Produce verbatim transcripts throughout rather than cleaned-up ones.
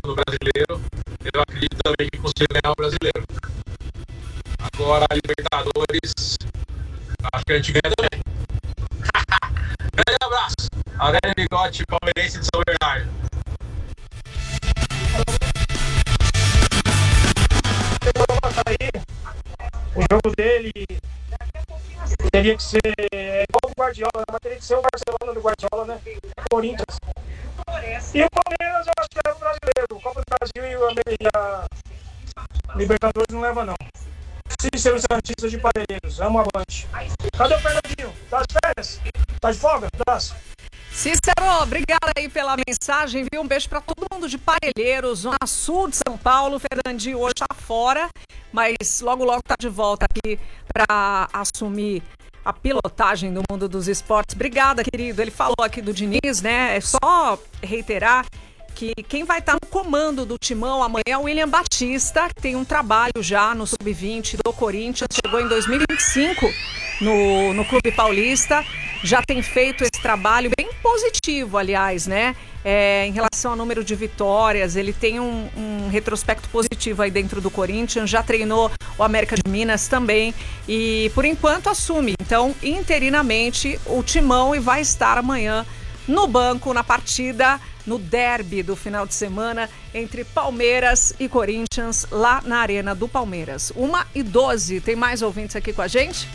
no brasileiro, eu acredito também que consiga ganhar o brasileiro. Agora a Libertadores, acho que a gente ganha também. Grande abraço. Aurélio Bigode, palmeirense de São Bernardo. O jogo dele teria que ser igual o Guardiola, mas teria que ser o Barcelona do Guardiola, né? Corinthians. E o Palmeiras, eu acho que leva o brasileiro. O Copa do Brasil e, o, e a Libertadores não leva, não. Cícero Santista de Parelheiros, amo avante. Cadê o Fernandinho? Tá de férias? Tá de folga? Abraço. Cícero, obrigada aí pela mensagem, viu? Um beijo para todo mundo de Parelheiros, Zona Sul de São Paulo. O Fernandinho hoje tá fora, mas logo logo tá de volta aqui para assumir a pilotagem do mundo dos esportes. Obrigada, querido. Ele falou aqui do Diniz, né? É só reiterar que quem vai estar no comando do timão amanhã é o William Batista, que tem um trabalho já no sub vinte do Corinthians, chegou em dois mil e vinte e cinco no, no Clube Paulista, já tem feito esse trabalho bem positivo, aliás, né? É, em relação ao número de vitórias, ele tem um, um retrospecto positivo aí dentro do Corinthians, já treinou o América de Minas também e por enquanto assume, então interinamente o timão e vai estar amanhã no banco, na partida, no derby do final de semana entre Palmeiras e Corinthians, lá na Arena do Palmeiras. uma e doze, tem mais ouvintes aqui com a gente?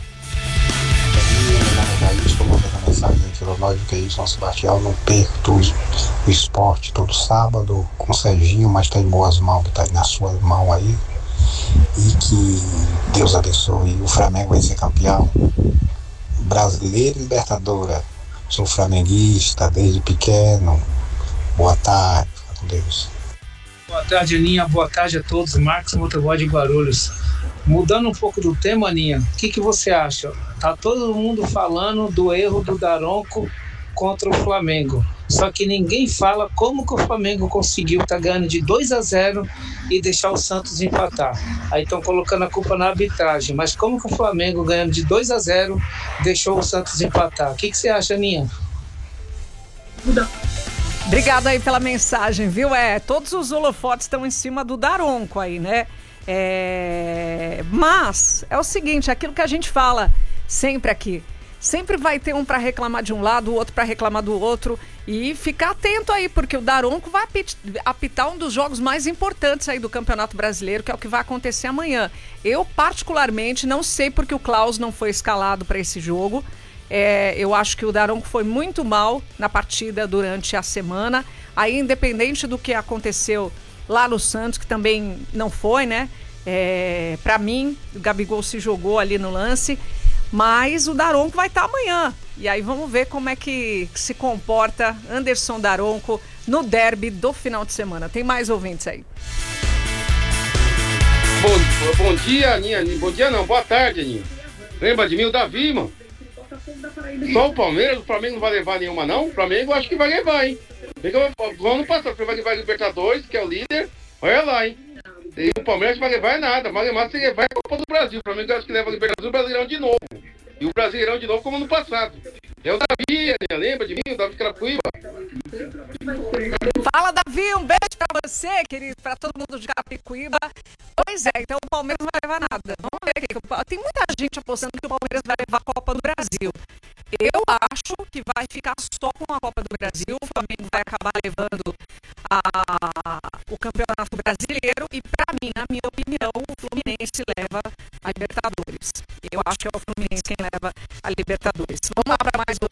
Estou mandando a mensagem aqui no Nós que é isso, nosso Sebastião, não perco o esporte todo sábado com o Serginho, mas tem boas mãos que está aí na sua mão aí. E que Deus abençoe. O Flamengo vai ser campeão brasileiro e Libertadores. Sou flamenguista desde pequeno. Boa tarde, fica com Deus. Boa tarde, Aninha. Boa tarde a todos. Marcos Motoboy de Guarulhos. Mudando um pouco do tema, Aninha, o que, que você acha? Tá todo mundo falando do erro do Daronco contra o Flamengo. Só que ninguém fala como que o Flamengo conseguiu estar tá ganhando de dois a zero e deixar o Santos empatar. Aí estão colocando a culpa na arbitragem. Mas como que o Flamengo ganhando de dois a zero deixou o Santos empatar? O que, que você acha, Aninha? Obrigada aí pela mensagem, viu? É, todos os holofotes estão em cima do Daronco aí, né? É... Mas é o seguinte, aquilo que a gente fala sempre aqui, sempre vai ter um para reclamar de um lado, o outro para reclamar do outro, e ficar atento aí, porque o Daronco vai apitar um dos jogos mais importantes aí do Campeonato Brasileiro, que é o que vai acontecer amanhã. Eu particularmente não sei porque o Klaus não foi escalado para esse jogo. É, eu acho que o Daronco foi muito mal na partida durante a semana, aí independente do que aconteceu lá no Santos, que também não foi, né? É, para mim, o Gabigol se jogou ali no lance, mas o Daronco vai estar amanhã. E aí vamos ver como é que se comporta Anderson Daronco no derby do final de semana. Tem mais ouvintes aí. Bom, bom dia, Aninha. Bom dia não, boa tarde, Aninha. Lembra de mim, o Davi, mano? Só o Palmeiras, o Flamengo não vai levar nenhuma, não? O Flamengo eu acho que vai levar, hein? Vamos passar, vai levar a Libertadores, que é o líder. Olha lá, hein? E o Palmeiras vai levar nada, mas levar se levar é a Copa do Brasil. O Flamengo acho que leva a Libertadores e o Brasileirão de novo. E o Brasileirão de novo como no passado. É o Davi, né? Lembra de mim? O Davi Carapicuíba. Fala, Davi, um beijo pra você, querido, pra todo mundo de Carapicuíba. Pois é, então o Palmeiras não vai levar nada. Vamos ver aqui. Tem muita gente apostando que o Palmeiras vai levar a Copa do Brasil. Eu acho que vai ficar só com a Copa do Brasil. O Flamengo vai acabar levando a, o Campeonato Brasileiro e, para mim, na minha opinião, o Fluminense leva a Libertadores. Eu acho que é o Fluminense quem leva a Libertadores. Vamos lá para mais